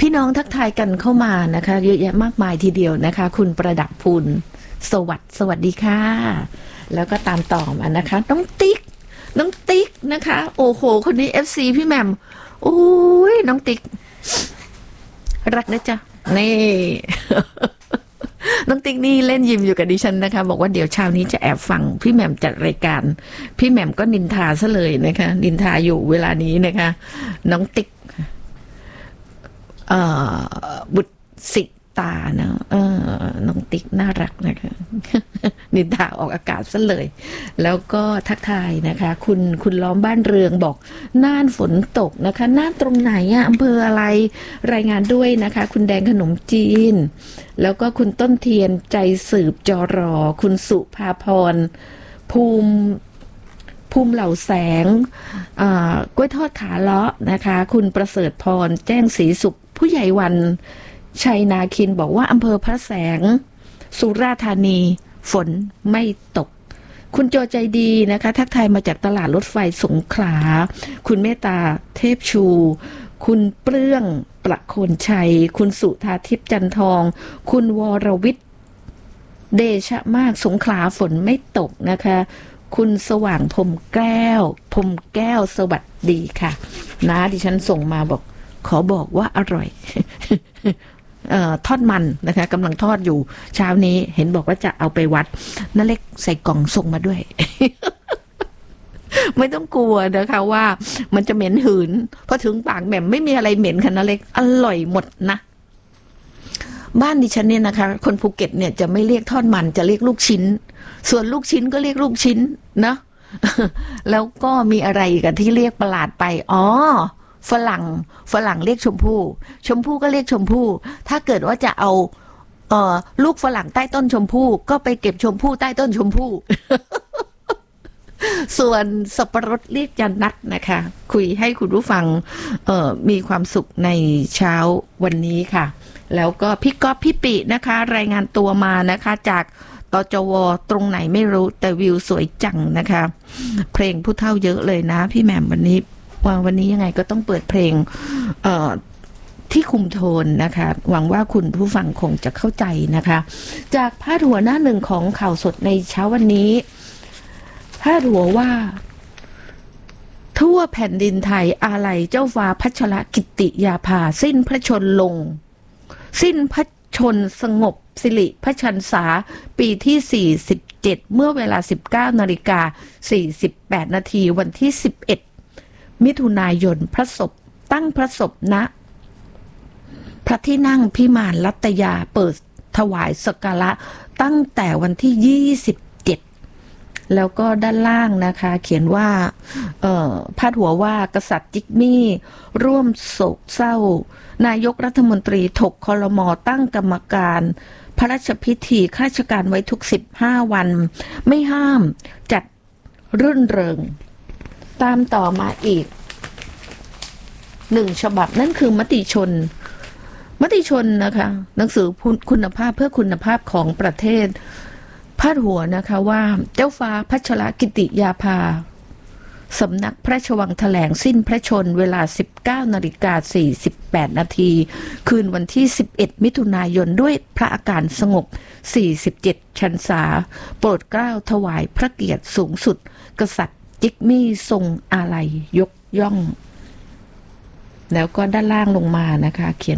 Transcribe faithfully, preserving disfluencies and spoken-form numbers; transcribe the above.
พี่น้องทักทายกันเข้ามานะคะเยอะแยะมากมายทีเดียวนะคะคุณประดับพูนสวัสดีสวัสดีค่ะแล้วก็ตามต่อมานะคะน้องติ๊กน้องติ๊กนะคะโอ้โหคนนี้ เอฟ ซี พี่แหม่มโอ้ยน้องติ๊กรักนะจ๊ะนี่ น้องติ๊กนี่เล่นยิมอยู่กับดิฉันนะคะบอกว่าเดี๋ยวเช้านี้จะแอบฟังพี่แหม่มจัดรายการพี่แหม่มก็นินทาซะเลยนะคะนินทาอยู่เวลานี้นะคะน้องติ๊กเอ่อบุตรสิตาเนาะเออน้องติ๊กน่ารักนะคะนินทาออกอากาศซะเลยแล้วก็ทักทายนะคะคุณคุณล้อมบ้านเรืองบอกน่านฝนตกนะคะน่านตรงไหนอะอำเภออะไรรายงานด้วยนะคะคุณแดงขนมจีนแล้วก็คุณต้นเทียนใจสืบจรอคุณสุภาพรภูมิภูมิเหล่าแสงกล้วยทอดขาเลาะนะคะคุณประเสริฐพรแจ้งศรีสุขผู้ใหญ่วันชัยนาคินบอกว่าอำเภอพระแสงสุราษฎร์ธานีฝนไม่ตกคุณโจใจดีนะคะทักทายมาจากตลาดรถไฟสงขลาคุณเมตตาเทพชูคุณเปลื้องประโคนชัยคุณสุธาทิพย์จันทองคุณวรวิทย์เดชะมากสงขลาฝนไม่ตกนะคะคุณสว่างพรมแก้วพรมแก้วสวัสดีค่ะนะดิฉันส่งมาบอกขอบอกว่าอร่อย เอ่อทอดมันนะคะกำลังทอดอยู่เช้านี้เห็นบอกว่าจะเอาไปวัดนั่นเล็กใส่กล่องส่งมาด้วย ไม่ต้องกลัวนะคะว่ามันจะเหม็นหืนพอถึงปากแหม่มไม่มีอะไรเหม็นค่ะนั่นเล็กอร่อยหมดนะบ้านดิฉันเนี่ยนะคะคนภูเก็ตเนี่ยจะไม่เรียกทอดมันจะเรียกลูกชิ้นส่วนลูกชิ้นก็เรียกลูกชิ้นนะ แล้วก็มีอะไรกันที่เรียกประหลาดไปอ๋อฝรั่งฝรั่งเรียกชมพู่ชมพู่ก็เรียกชมพู่ถ้าเกิดว่าจะเอาเอ่อลูกฝรั่งใต้ต้นชมพู่ก็ไปเก็บชมพู่ใต้ต้นชมพู่ ส่วนสับปะรดเรียกจันนัทนะคะคุยให้คุณผู้ฟังเอ่อมีความสุขในเช้าวันนี้ค่ะแล้วก็พี่ก๊อฟพี่ปินะคะรายงานตัวมานะคะจากตจวตรงไหนไม่รู้แต่วิวสวยจังนะคะเพลงผู้เฒ่าเยอะเลยนะพี่แหม่มวันนี้ว่าวันนี้ยังไงก็ต้องเปิดเพลงเอ่อที่คุมโทนนะคะหวังว่าคุณผู้ฟังคงจะเข้าใจนะคะจากพาดหัวหน้าหนึ่งของข่าวสดในเช้าวันนี้พาดหัวว่าทั่วแผ่นดินไทยอาลัยเจ้าฟ้าพัชรกิติยาภาสิ้นพระชนลงสิ้นพระชนสงบสิริพระชนษาปีที่สี่สิบเจ็ดเมื่อเวลา สิบเก้านาฬิกาสี่สิบแปดนาทีวันที่สิบเอ็ดมิถุนายนพระศพตั้งพระศพณพระที่นั่งพิมานรัตยาเปิดถวายสักการะตั้งแต่วันที่ยี่สิบเจ็ดแล้วก็ด้านล่างนะคะเขียนว่าเอ่อพาดหัวว่ากษัตริย์จิกมี่ร่วมโศกเศร้านายกรัฐมนตรีถกครม.ตั้งกรรมการพระราชพิธีข้าราชการไว้ทุกสิบห้าวันไม่ห้ามจัดรื่นเริงตามต่อมาอีกหนึ่งฉบับนั่นคือมติชนมติชนนะคะหนังสือคุณภาพเพื่อคุณภาพของประเทศพาดหัวนะคะว่าเจ้าฟ้าพัชรกิติยาภาสำนักพระราชวังแถลงสิ้นพระชนเวลา สิบเก้านาฬิกาสี่สิบแปดนาทีคืนวันที่สิบเอ็ดมิถุนายนด้วยพระอาการสงบสี่สิบเจ็ดพรรษาโปรดเกล้าถวายพระเกียรติสูงสุดกษัตริย์จิกมี่ทรงอาลัยยกย่องแล้วก็ด้านล่างลงมานะคะเขียน